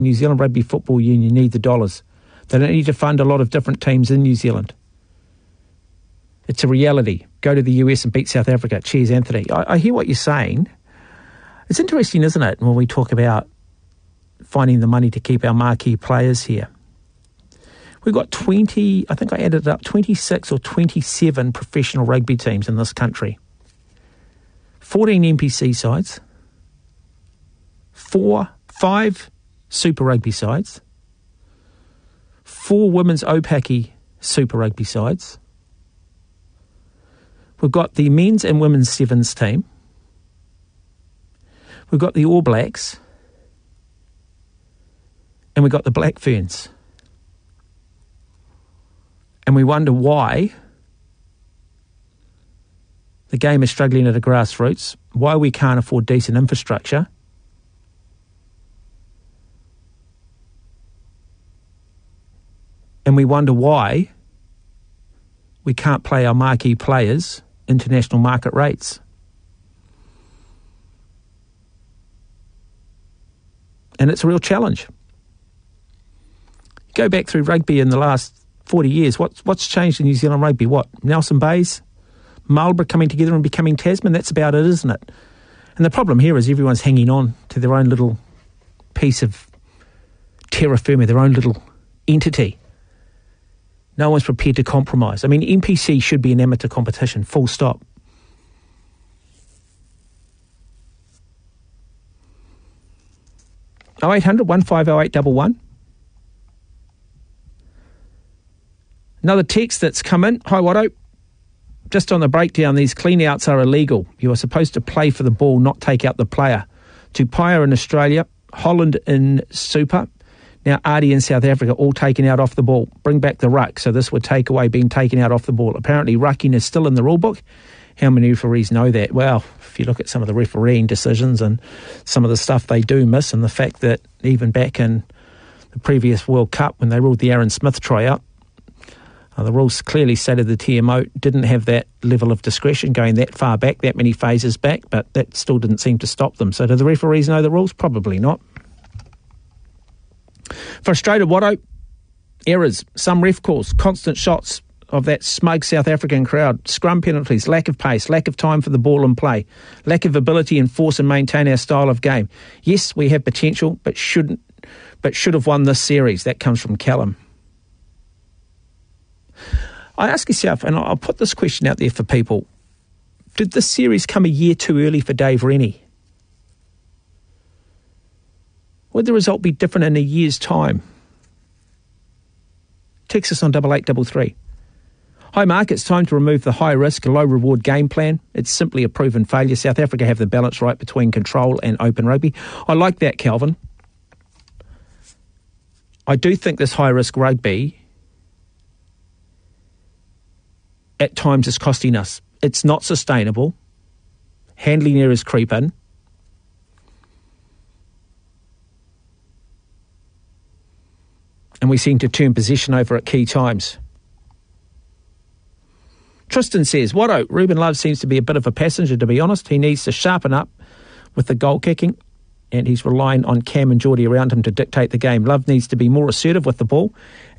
New Zealand Rugby Football Union need the dollars. They don't need to fund a lot of different teams in New Zealand. It's a reality. Go to the US and beat South Africa. Cheers, Anthony. I hear what you're saying. It's interesting, isn't it, when we talk about finding the money to keep our marquee players here. We've got 20, I think I added up, 26 or 27 professional rugby teams in this country. 14 NPC sides. 5 Super Rugby sides. 4 Women's OPACI Super Rugby sides. We've got the men's and women's sevens team. We've got the All Blacks. And we've got the Black Ferns. And we wonder why the game is struggling at a grassroots, why we can't afford decent infrastructure. And we wonder why we can't play our marquee players international market rates. And it's a real challenge. Go back through rugby in the last 40 years. What's changed in New Zealand rugby? What? Nelson Bays, Marlborough coming together and becoming Tasman? That's about it, isn't it? And the problem here is everyone's hanging on to their own little piece of terra firma, their own little entity. No one's prepared to compromise. I mean, NPC should be an amateur competition, full stop. Oh, 0800 150811. Another text that's come in. Hi, Watto. Just on the breakdown, these clean-outs are illegal. You are supposed to play for the ball, not take out the player. Tupaia in Australia, Holland in Super, now Ardie in South Africa, all taken out off the ball. Bring back the ruck, so this would take away being taken out off the ball. Apparently, rucking is still in the rule book. How many referees know that? Well, if you look at some of the refereeing decisions and some of the stuff they do miss, and the fact that even back in the previous World Cup, when they ruled the Aaron Smith try out, the rules clearly stated the TMO didn't have that level of discretion going that far back, that many phases back, but that still didn't seem to stop them. So do the referees know the rules? Probably not. Frustrated Watto, errors, some ref calls, constant shots of that smug South African crowd, scrum penalties, lack of pace, lack of time for the ball in play, lack of ability and force and maintain our style of game. Yes, we have potential, but should have won this series. That comes from Callum. I ask yourself, and I'll put this question out there for people, did this series come a year too early for Dave Rennie? Would the result be different in a year's time? Text us on 8833. Hi Mark, it's time to remove the high risk, low reward game plan. It's simply a proven failure. South Africa have the balance right between control and open rugby. I like that, Calvin. I do think this high risk rugby at times is costing us. It's not sustainable. Handling errors creep in. And we seem to turn possession over at key times. Tristan says, Watto, Ruben Love seems to be a bit of a passenger, to be honest. He needs to sharpen up with the goal kicking, and he's relying on Cam and Geordie around him to dictate the game. Love needs to be more assertive with the ball